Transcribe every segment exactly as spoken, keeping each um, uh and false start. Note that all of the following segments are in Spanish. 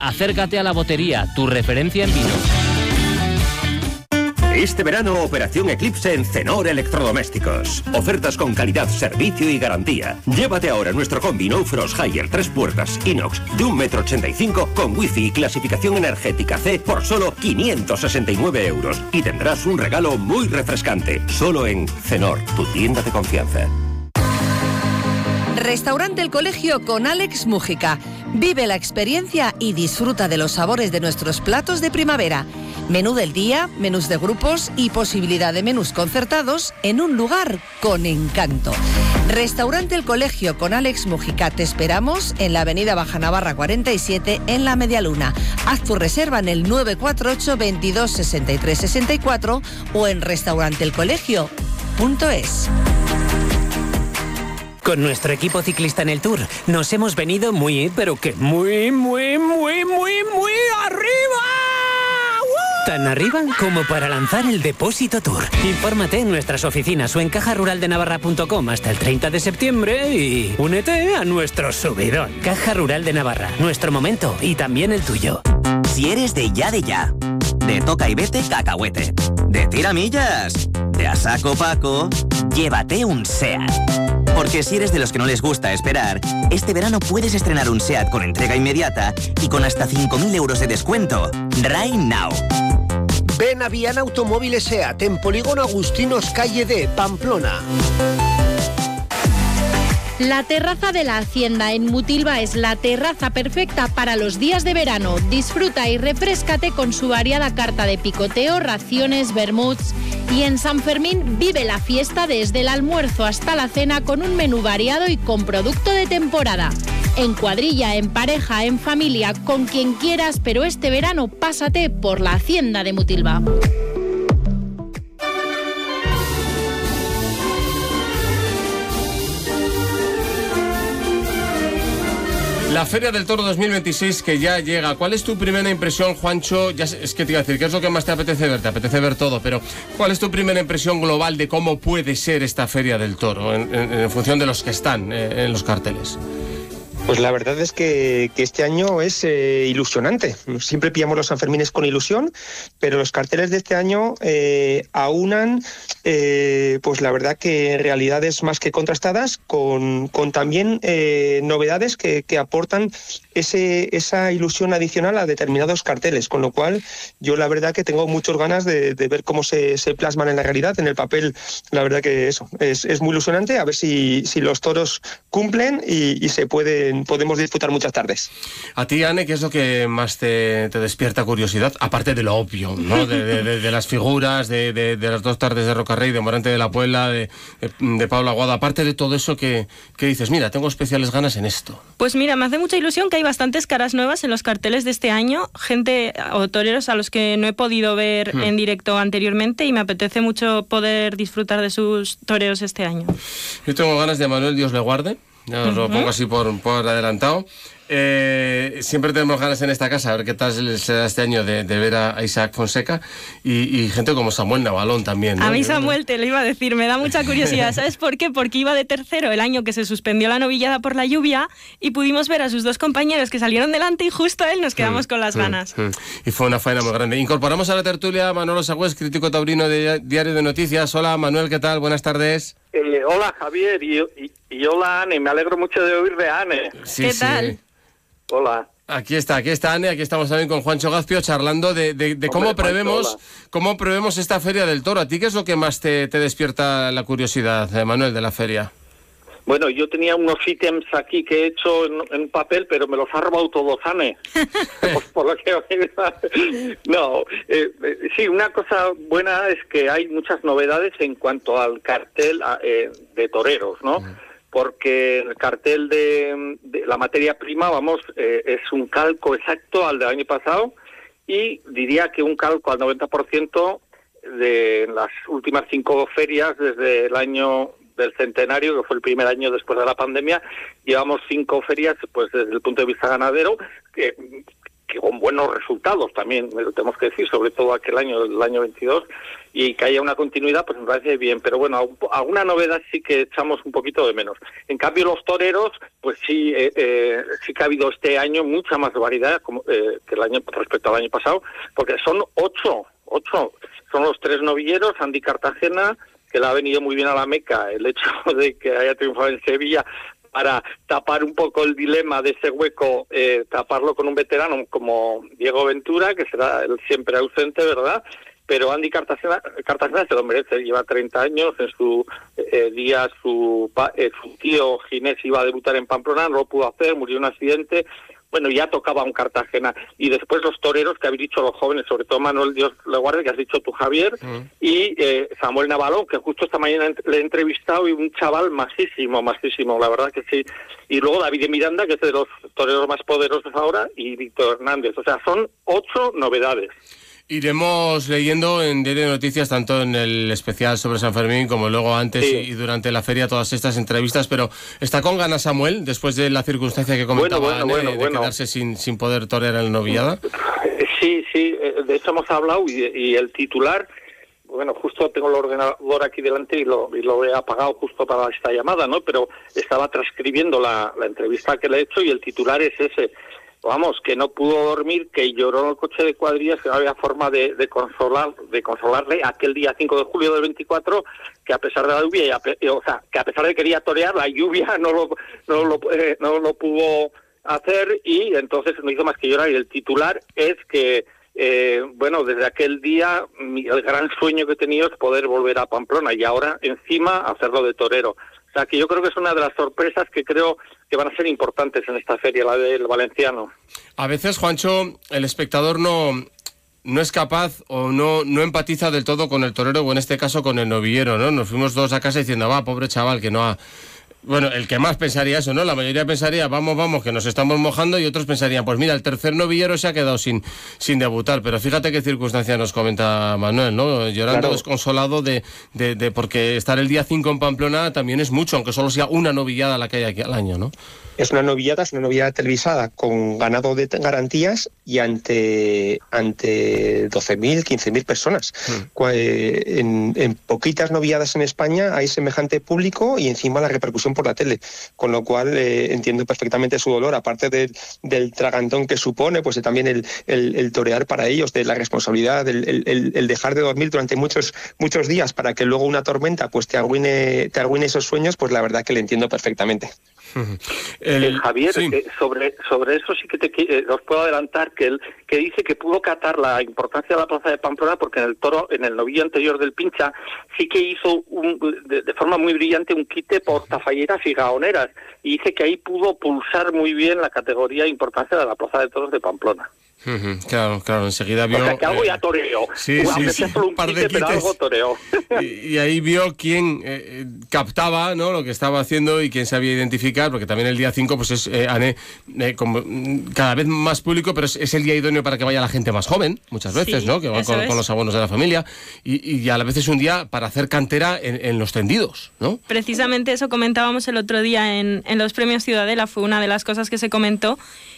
Acércate a La Botería, tu referencia en vino. Este verano, Operación Eclipse en Cenor Electrodomésticos. Ofertas con calidad, servicio y garantía. Llévate ahora nuestro combi No Frost Higher tres puertas inox de un metro ochenta y cinco con wifi y clasificación energética C por solo quinientos sesenta y nueve euros. Y tendrás un regalo muy refrescante. Solo en Cenor, tu tienda de confianza. Restaurante El Colegio con Alex Mújica. Vive la experiencia y disfruta de los sabores de nuestros platos de primavera. Menú del día, menús de grupos y posibilidad de menús concertados en un lugar con encanto. Restaurante El Colegio con Alex Mújica. Te esperamos en la avenida Baja Navarra cuarenta y siete en La Medialuna. Haz tu reserva en el nueve cuatro ocho, veintidós, sesenta y tres, sesenta y cuatro o en restaurante el colegio punto es. Con nuestro equipo ciclista en el Tour nos hemos venido muy, pero que muy, muy, muy, muy, muy arriba. Tan arriba como para lanzar el Depósito Tour. Infórmate en nuestras oficinas o en caja rural de navarra punto com hasta el treinta de septiembre y únete a nuestro subidón. Caja Rural de Navarra, nuestro momento y también el tuyo. Si eres de ya de ya, de toca y vete cacahuete, de tiramillas, de a saco Paco, llévate un SEAT. Porque si eres de los que no les gusta esperar, este verano puedes estrenar un SEAT con entrega inmediata y con hasta cinco mil euros de descuento. Right now. Ven a Viana Automóviles SEAT en Polígono Agustinos, calle D, Pamplona. La terraza de la Hacienda en Mutilva es la terraza perfecta para los días de verano. Disfruta y refréscate con su variada carta de picoteo, raciones, vermuts. Y en San Fermín vive la fiesta desde el almuerzo hasta la cena con un menú variado y con producto de temporada. En cuadrilla, en pareja, en familia, con quien quieras, pero este verano pásate por la Hacienda de Mutilva. La Feria del Toro dos mil veintiséis que ya llega. ¿Cuál es tu primera impresión, Juancho? Ya es que te iba a decir, ¿qué es lo que más te apetece ver? Te apetece ver todo, pero ¿cuál es tu primera impresión global de cómo puede ser esta Feria del Toro en, en, en función de los que están eh, en los carteles? Pues la verdad es que, que este año es eh, ilusionante. Siempre pillamos los Sanfermines con ilusión, pero los carteles de este año eh, aunan, eh, pues la verdad que realidades más que contrastadas, con, con también eh, novedades que, que aportan ese, esa ilusión adicional a determinados carteles, con lo cual yo la verdad que tengo muchas ganas de, de ver cómo se, se plasman en la realidad, en el papel. La verdad que eso, es, es muy ilusionante, a ver si, si los toros cumplen y, y se pueden podemos disfrutar muchas tardes. A ti, Anne, ¿qué es lo que más te, te despierta curiosidad? Aparte de lo obvio, ¿no? De, de, de, de las figuras, de, de, de las dos tardes de Rocarrey, de Morante de la Puebla, de, de, de Pablo Aguado. Aparte de todo eso, que, que dices, mira, tengo especiales ganas en esto. Pues mira, me hace mucha ilusión que hay bastantes caras nuevas en los carteles de este año, gente o toreros a los que no he podido ver hmm. en directo anteriormente, y me apetece mucho poder disfrutar de sus toreros este año. Yo tengo ganas de Manuel, Dios le guarde. Ya os lo pongo así por, por adelantado. Eh, siempre tenemos ganas en esta casa a ver qué tal será este año de, de ver a Isaac Fonseca y, y gente como Samuel Navalón también, ¿no? A mí Samuel te lo iba a decir, me da mucha curiosidad. ¿Sabes por qué? Porque iba de tercero el año que se suspendió la novillada por la lluvia y pudimos ver a sus dos compañeros que salieron delante y justo a él nos quedamos mm, con las mm, ganas. Mm. Y fue una faena muy grande. Incorporamos a la tertulia a Manolo Sagüés, crítico taurino de Diario de Noticias. Hola Manuel, ¿qué tal? Buenas tardes. Eh, hola Javier y, y, y hola Anne, me alegro mucho de oír de Anne. Sí, ¿Qué sí. tal? Hola. Aquí está, aquí está Anne, aquí estamos también con Juancho Gazpio charlando de, de, de cómo Hombre, prevemos Juancho, cómo prevemos esta Feria del Toro. ¿A ti qué es lo que más te, te despierta la curiosidad, Manuel, de la feria? Bueno, yo tenía unos ítems aquí que he hecho en, en papel, pero me los ha robado todos, Anne. por, por lo que... No, eh, sí, una cosa buena es que hay muchas novedades en cuanto al cartel eh, de toreros, ¿no? Uh-huh. Porque el cartel de, de la materia prima, vamos, eh, es un calco exacto al del año pasado y diría que un calco al noventa por ciento de las últimas cinco ferias desde el año del centenario, que fue el primer año después de la pandemia. Llevamos cinco ferias, pues desde el punto de vista ganadero, que, que con buenos resultados también, lo tenemos que decir, sobre todo aquel año, el año veintidós, y que haya una continuidad, pues me parece bien. Pero bueno, alguna novedad sí que echamos un poquito de menos. En cambio, los toreros, pues sí, eh, eh, sí que ha habido este año mucha más variedad como, eh, que el año respecto al año pasado, porque son ocho, ocho. Son los tres novilleros, Andy Cartagena, que le ha venido muy bien a la Meca el hecho de que haya triunfado en Sevilla, para tapar un poco el dilema de ese hueco, eh, taparlo con un veterano como Diego Ventura, que será el siempre ausente, ¿verdad? Pero Andy Cartagena, Cartagena se lo merece, lleva treinta años, en su eh, día su, eh, su tío Ginés iba a debutar en Pamplona, no lo pudo hacer, murió en un accidente. Bueno, ya tocaba un Cartagena. Y después los toreros que habéis dicho los jóvenes, sobre todo Manuel Dios le guarde, que has dicho tú, Javier, mm. y eh, Samuel Navalón, que justo esta mañana le he entrevistado, y un chaval masísimo, masísimo, la verdad que sí. Y luego David de Miranda, que es de los toreros más poderosos ahora, y Víctor Hernández. O sea, son ocho novedades. Iremos leyendo en Diario de Noticias, tanto en el especial sobre San Fermín como luego antes sí. y durante la feria, todas estas entrevistas, pero ¿está con ganas Samuel después de la circunstancia que comentaba bueno, bueno, Anne, bueno, de bueno. quedarse sin, sin poder torear en la novillada? Sí, sí, de hecho hemos hablado y, y el titular, bueno, justo tengo el ordenador aquí delante y lo, y lo he apagado justo para esta llamada, ¿no? Pero estaba transcribiendo la, la entrevista que le he hecho y el titular es ese. Vamos, que no pudo dormir, que lloró en el coche de cuadrillas, que no había forma de, de consolar, de consolarle aquel día cinco de julio del veinticuatro, que a pesar de la lluvia, y a, o sea, que a pesar de que quería torear, la lluvia no lo, no lo, eh, no lo pudo hacer, y entonces no hizo más que llorar. Y el titular es que, eh, bueno, desde aquel día el gran sueño que he tenido es poder volver a Pamplona, y ahora encima hacerlo de torero. O sea, que yo creo que es una de las sorpresas que creo que van a ser importantes en esta feria, la del valenciano. A veces, Juancho, el espectador no, no es capaz o no, no empatiza del todo con el torero, o en este caso con el novillero, ¿no? Nos fuimos todos a casa diciendo, va, pobre chaval, que no ha... Bueno, el que más pensaría eso, ¿no? La mayoría pensaría, vamos, vamos, que nos estamos mojando, y otros pensarían, pues mira, el tercer novillero se ha quedado sin, sin debutar. Pero fíjate qué circunstancia nos comenta Manuel, ¿no? Llorando, claro, desconsolado de, de, de porque estar el día cinco en Pamplona también es mucho, aunque solo sea una novillada la que hay aquí al año, ¿no? Es una novillada, es una novillada televisada con ganado de garantías y ante, ante doce mil, quince mil personas. Hmm. En, en poquitas novilladas en España hay semejante público y encima la repercusión por la tele, con lo cual eh, entiendo perfectamente su dolor, aparte de, del tragantón que supone, pues también el, el, el torear para ellos, de la responsabilidad, el, el, el dejar de dormir durante muchos, muchos días para que luego una tormenta pues te arruine, te arruine esos sueños, pues la verdad que le entiendo perfectamente. El, eh, Javier, sí. eh, sobre sobre eso sí que te, eh, os puedo adelantar que él que dice que pudo catar la importancia de la plaza de Pamplona, porque en el toro, en el novillo anterior del Pincha, sí que hizo un, de, de forma muy brillante un quite por tafalleras y gaoneras, y dice que ahí pudo pulsar muy bien la categoría e importancia de la plaza de toros de Pamplona. Uh-huh, claro, claro, enseguida vio... O sea, que algo ya toreó. Sí, sí, sí, solo un, un par de quite, pero algo toreó. Y, y ahí vio quién eh, captaba, ¿no?, lo que estaba haciendo y quién sabía identificar, porque también el día cinco pues es, eh, Anne, eh, como, cada vez más público, pero es, es el día idóneo para que vaya la gente más joven, muchas veces, sí, ¿no?, que va con, con los abonos de la familia, y, y a la vez es un día para hacer cantera en, en los tendidos, ¿no? Precisamente eso comentábamos el otro día en, en los premios Ciudadela, fue una de las cosas que se comentó,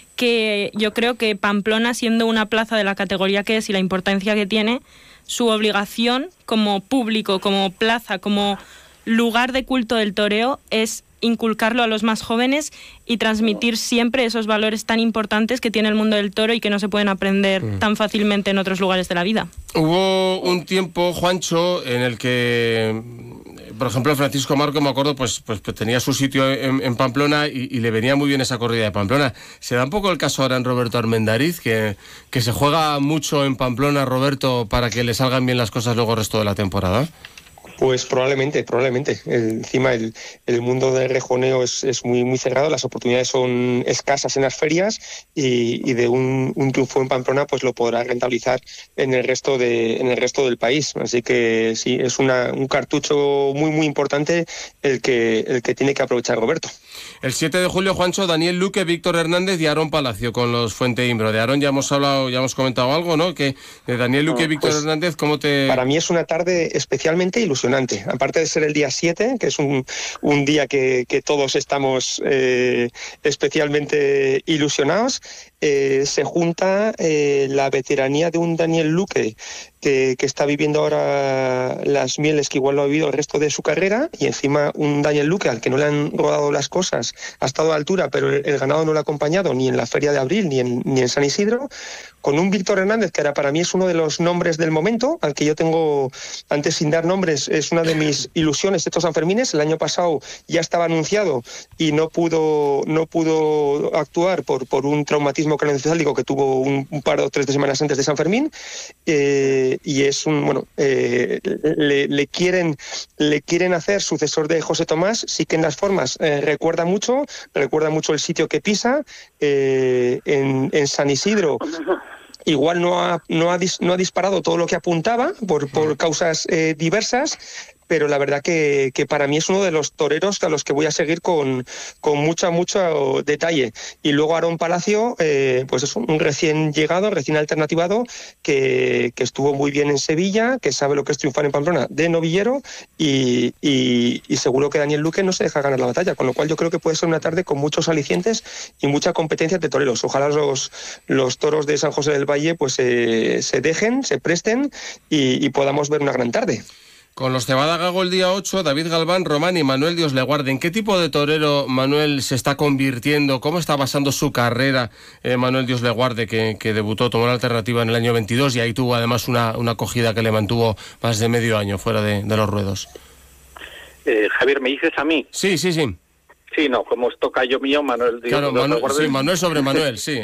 que yo creo que Pamplona, siendo una plaza de la categoría que es y la importancia que tiene, su obligación como público, como plaza, como lugar de culto del toreo es inculcarlo a los más jóvenes y transmitir siempre esos valores tan importantes que tiene el mundo del toro y que no se pueden aprender mm. tan fácilmente en otros lugares de la vida. Hubo un tiempo, Juancho, en el que, por ejemplo, Francisco Marco, me acuerdo, pues, pues, pues tenía su sitio en, en Pamplona y, y le venía muy bien esa corrida de Pamplona. ¿Se da un poco el caso ahora en Roberto Armendariz, que, que se juega mucho en Pamplona, Roberto, para que le salgan bien las cosas luego el resto de la temporada? Pues probablemente, probablemente. El, encima el, el mundo del rejoneo es, es muy, muy cerrado, las oportunidades son escasas en las ferias y, y de un, un triunfo en Pamplona pues lo podrá rentabilizar en el resto de, en el resto del país. Así que sí, es una, un cartucho muy muy importante el que, el que tiene que aprovechar Roberto. El siete de julio, Juancho, Daniel Luque, Víctor Hernández y Aarón Palacio con los Fuente Imbro. De Aarón ya hemos hablado, ya hemos comentado algo, ¿no? Que de Daniel Luque y Víctor pues, Hernández, ¿cómo te...? Para mí es una tarde especialmente ilusionante. Aparte de ser el día siete, que es un, un día que, que todos estamos eh, especialmente ilusionados, eh, se junta eh, la veteranía de un Daniel Luque, que, que está viviendo ahora las mieles que igual no ha vivido el resto de su carrera, y encima un Daniel Luque al que no le han rodado las cosas, ha estado a altura, pero el, el ganado no le ha acompañado ni en la Feria de Abril ni en, ni en San Isidro, con un Víctor Hernández que ahora para mí es uno de los nombres del momento, al que yo tengo, antes sin dar nombres, es una de mis ilusiones estos Sanfermines. El año pasado ya estaba anunciado y no pudo, no pudo actuar por, por un traumatismo craneoencefálico que tuvo un, un par o tres de semanas antes de San Fermín, eh, y es un, bueno, eh, le, le, quieren, le quieren hacer sucesor de José Tomás. Sí que en las formas eh, recuerda mucho, recuerda mucho el sitio que pisa, eh, en, en San Isidro. Igual no ha, no, ha dis, no ha disparado todo lo que apuntaba por, por causas eh, diversas, pero la verdad que, que para mí es uno de los toreros a los que voy a seguir con, con mucho, mucho detalle. Y luego Aarón Palacio, eh, pues es un recién llegado, recién alternativado, que, que estuvo muy bien en Sevilla, que sabe lo que es triunfar en Pamplona de novillero, y, y, y seguro que Daniel Luque no se deja ganar la batalla, con lo cual yo creo que puede ser una tarde con muchos alicientes y mucha competencia de toreros. Ojalá los, los toros de San José del Valle pues eh, se dejen, se presten y, y podamos ver una gran tarde. Con los Cebada Gago el día ocho, David Galván, Román y Manuel Dios le guarde. ¿En qué tipo de torero Manuel se está convirtiendo? ¿Cómo está basando su carrera eh, Manuel Dios le guarde, que, que debutó, tomó la alternativa en el año veintidós y ahí tuvo además una, una acogida que le mantuvo más de medio año fuera de, de los ruedos? Eh, Javier, ¿me dices a mí? Sí, sí, sí. Sí, no, como es tocayo mío, Manuel. Dios, claro, Manu, sí, Manuel sobre Manuel, sí.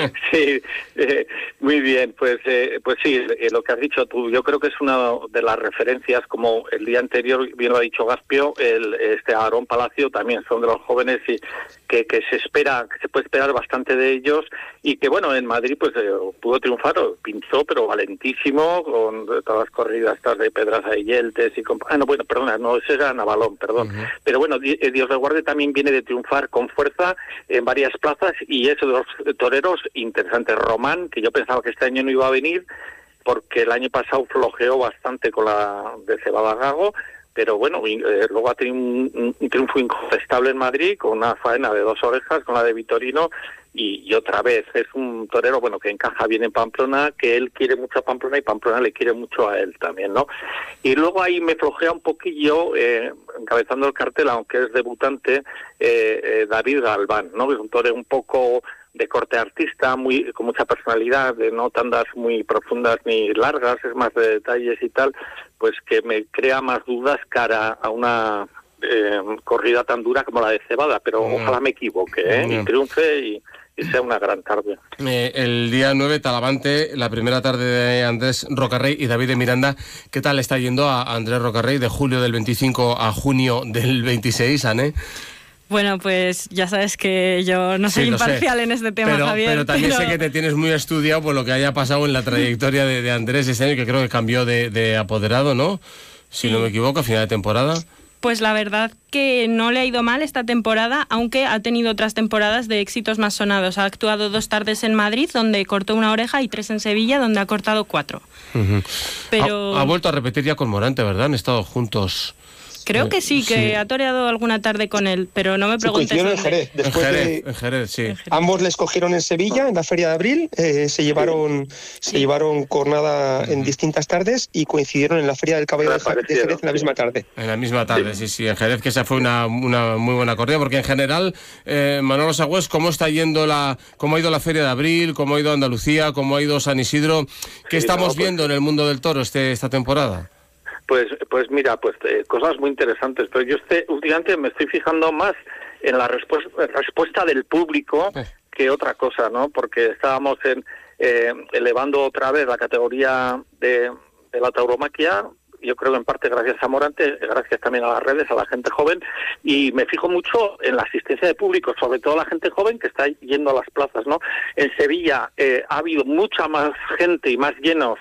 Sí, eh, muy bien, pues eh, pues sí, eh, lo que has dicho tú, yo creo que es una de las referencias, como el día anterior bien lo ha dicho Gaspio, el, este Aarón Palacio también son de los jóvenes y que, que se espera, que se puede esperar bastante de ellos, y que bueno, en Madrid pues eh, pudo triunfar, pinchó, pero valentísimo, con todas las corridas estas de Pedraza y Yeltes y con... Ah, no, bueno, perdona, no, ese era Navalón, perdón. Uh-huh. Pero bueno, Dios le guarde también viene de triunfar con fuerza en varias plazas, y eso de los toreros interesantes. Román, que yo pensaba que este año no iba a venir, porque el año pasado flojeó bastante con la de Cebada Gago, pero bueno, eh, luego ha tenido un, un triunfo incontestable en Madrid, con una faena de dos orejas, con la de Vitorino, y, y otra vez es un torero bueno que encaja bien en Pamplona, que él quiere mucho a Pamplona y Pamplona le quiere mucho a él también, ¿no? Y luego ahí me flojea un poquillo, eh, encabezando el cartel, aunque es debutante, eh, eh, David Galván, ¿no? Es un torero un poco de corte artista, muy con mucha personalidad, de no tandas muy profundas ni largas, es más de detalles y tal, pues que me crea más dudas cara a una eh, corrida tan dura como la de Cebada, pero mm. ojalá me equivoque, ¿eh? Mm. y triunfe y, y sea una gran tarde. Eh, el día nueve, Talavante, la primera tarde de Andrés Rocarrey y David de Miranda. ¿Qué tal está yendo a Andrés Rocarrey de julio del veinticinco a junio del veintiséis, Ané? Bueno, pues ya sabes que yo no soy sí, imparcial sé. en este tema, pero, Javier. Pero también pero... sé que te tienes muy estudiado por lo que haya pasado en la trayectoria de, de Andrés este año, que creo que cambió de, de apoderado, ¿no? Si sí. no me equivoco, a final de temporada. Pues la verdad que no le ha ido mal esta temporada, aunque ha tenido otras temporadas de éxitos más sonados. Ha actuado dos tardes en Madrid, donde cortó una oreja, y tres en Sevilla, donde ha cortado cuatro. Uh-huh. Pero... Ha, ha vuelto a repetir ya con Morante, ¿verdad? Han estado juntos... Creo que sí, que sí. ha toreado alguna tarde con él, pero no me preguntes. Sí, coincidieron en Jerez. Después en Jerez, de... en Jerez, sí. En Jerez. Ambos les cogieron en Sevilla, en la Feria de Abril, eh, se llevaron sí. se llevaron cornada en distintas tardes y coincidieron en la Feria del Caballo de Jerez en la misma tarde. En la misma tarde, sí, sí, en Jerez, que esa fue una, una muy buena corrida, porque en general, eh, Manolo Sagüés, ¿cómo está yendo la, cómo ha ido la Feria de Abril, cómo ha ido Andalucía, cómo ha ido San Isidro? ¿Qué sí, estamos no, pues... viendo en el mundo del toro este, esta temporada? Pues, pues mira, pues eh, cosas muy interesantes, pero yo este, últimamente me estoy fijando más en la respuesta, respuesta del público eh. que otra cosa, ¿no? Porque estábamos en, eh, elevando otra vez la categoría de, de la tauromaquia, yo creo que en parte gracias a Morante, gracias también a las redes, a la gente joven, y me fijo mucho en la asistencia de público, sobre todo la gente joven que está yendo a las plazas, ¿no? En Sevilla eh, ha habido mucha más gente y más llenos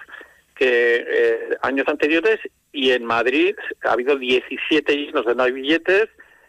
que eh, años anteriores, y en Madrid ha habido diecisiete llenos de no hay billetes,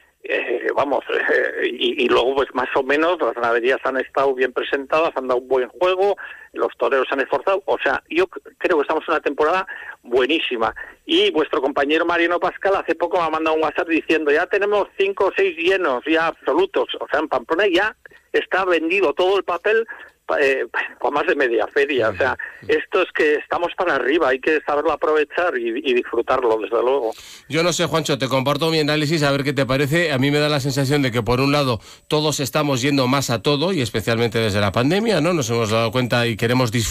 eh, vamos, eh, y, y luego pues más o menos las ganaderías han estado bien presentadas, han dado un buen juego, los toreros se han esforzado, o sea, yo creo que estamos en una temporada buenísima. Y vuestro compañero Mariano Pascal hace poco me ha mandado un WhatsApp diciendo ya tenemos cinco o seis llenos ya absolutos, o sea, en Pamplona ya está vendido todo el papel eh, con más de media feria. O sea, esto es que estamos para arriba, hay que saberlo aprovechar y, y disfrutarlo, desde luego. Yo no sé, Juancho, te comparto mi análisis, a ver qué te parece. A mí me da la sensación de que, por un lado, todos estamos yendo más a todo, y especialmente desde la pandemia, ¿no? Nos hemos dado cuenta y queremos disfrutar